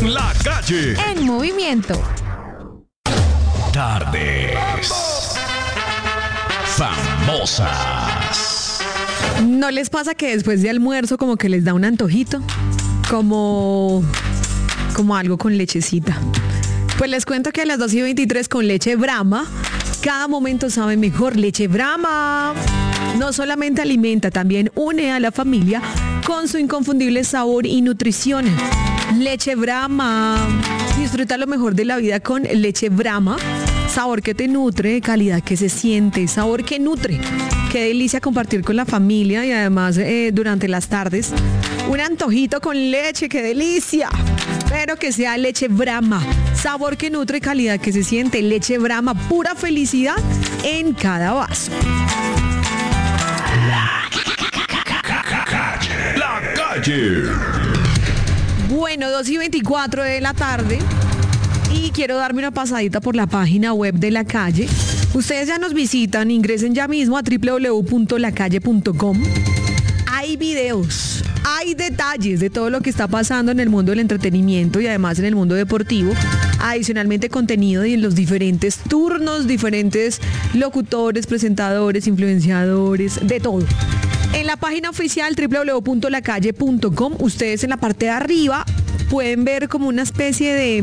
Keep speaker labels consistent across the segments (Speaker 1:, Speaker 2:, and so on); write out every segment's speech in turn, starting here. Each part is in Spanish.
Speaker 1: La Calle
Speaker 2: en movimiento.
Speaker 1: Tardes famosas.
Speaker 2: ¿No les pasa que después de almuerzo como que les da un antojito? Como algo con lechecita. Pues les cuento que a las 2:23 con leche Brahma, cada momento sabe mejor. Leche Brahma no solamente alimenta, también une a la familia con su inconfundible sabor y nutrición. Leche Brahma, disfruta lo mejor de la vida con leche Brahma. Sabor que te nutre, calidad que se siente, sabor que nutre. Qué delicia compartir con la familia y además durante las tardes. Un antojito con leche, qué delicia. Pero que sea leche Brahma. Sabor que nutre, calidad que se siente. Leche Brahma, pura felicidad en cada vaso.
Speaker 1: La Calle.
Speaker 2: Bueno, 2:24 de la tarde. Y quiero darme una pasadita por la página web de La Calle. Ustedes ya nos visitan, ingresen ya mismo a www.lacalle.com. Hay videos, hay detalles de todo lo que está pasando en el mundo del entretenimiento y además en el mundo deportivo. Adicionalmente contenido y en los diferentes turnos, diferentes locutores, presentadores, influenciadores, de todo. En la página oficial www.lacalle.com, ustedes en la parte de arriba pueden ver como una especie de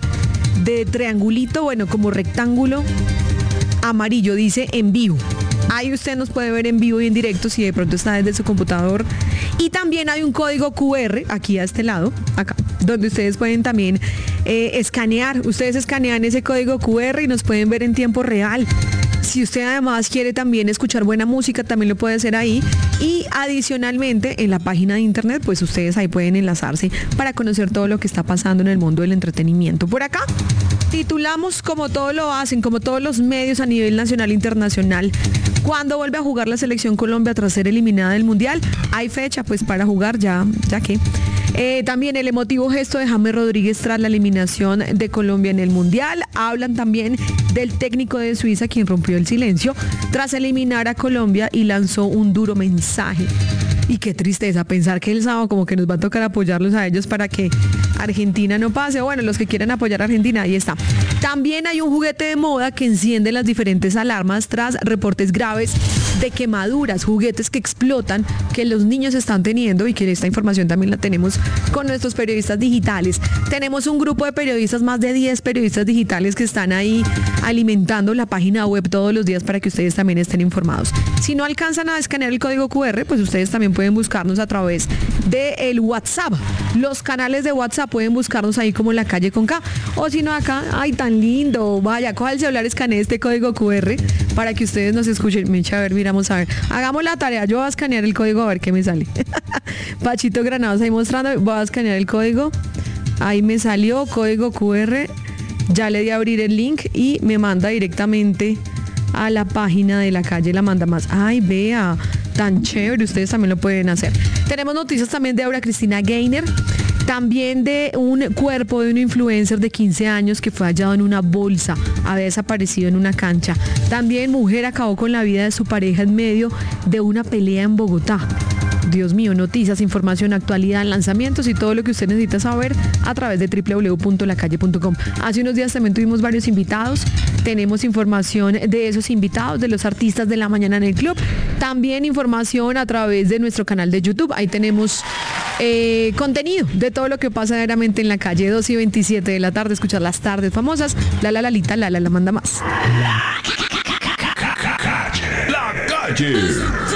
Speaker 2: triangulito, bueno, como rectángulo amarillo, dice en vivo. Ahí usted nos puede ver en vivo y en directo si de pronto está desde su computador. Y también hay un código QR aquí a este lado, acá, donde ustedes pueden también escanear. Ustedes escanean ese código QR y nos pueden ver en tiempo real. Si usted además quiere también escuchar buena música, también lo puede hacer ahí. Y adicionalmente en la página de internet, pues ustedes ahí pueden enlazarse para conocer todo lo que está pasando en el mundo del entretenimiento. Por acá titulamos, como todo lo hacen, como todos los medios a nivel nacional e internacional, ¿cuándo vuelve a jugar la selección Colombia tras ser eliminada del Mundial? Hay fecha pues para jugar ya que. También el emotivo gesto de James Rodríguez tras la eliminación de Colombia en el Mundial. Hablan también del técnico de Suiza, quien rompió el silencio tras eliminar a Colombia y lanzó un duro mensaje. Y qué tristeza pensar que el sábado como que nos va a tocar apoyarlos a ellos para que Argentina no pase. Bueno, los que quieran apoyar a Argentina, ahí está. También hay un juguete de moda que enciende las diferentes alarmas tras reportes graves de quemaduras, juguetes que explotan, que los niños están teniendo y que esta información también la tenemos con nuestros periodistas digitales. Tenemos un grupo de periodistas, más de 10 periodistas digitales que están ahí alimentando la página web todos los días para que ustedes también estén informados. Si no alcanzan a escanear el código QR, pues ustedes también pueden buscarnos a través del WhatsApp. Los canales de WhatsApp pueden buscarnos ahí como La Calle con K. O si no acá, ay, tan lindo. Vaya, coja el celular, escanee este código QR para que ustedes nos escuchen. Micha, a ver, miramos a ver. Hagamos la tarea. Yo voy a escanear el código a ver qué me sale. Pachito Granados ahí mostrando. Voy a escanear el código. Ahí me salió código QR. Ya le di a abrir el link y me manda directamente a la página de La Calle. La manda más. Ay, vea. Tan chévere, ustedes también lo pueden hacer. Tenemos noticias también de Aura Cristina Gainer, también de un cuerpo de un influencer de 15 años que fue hallado en una bolsa, había desaparecido en una cancha. También mujer acabó con la vida de su pareja en medio de una pelea en Bogotá. Dios mío, noticias, información, actualidad, lanzamientos y todo lo que usted necesita saber a través de www.lacalle.com. Hace unos días también tuvimos varios invitados. Tenemos información de esos invitados, de los artistas de la mañana en el club. También información a través de nuestro canal de YouTube. Ahí tenemos contenido de todo lo que pasa diariamente en La Calle. 2:27 de la tarde, escuchar las tardes famosas. Lalita, la manda más.
Speaker 1: La Calle.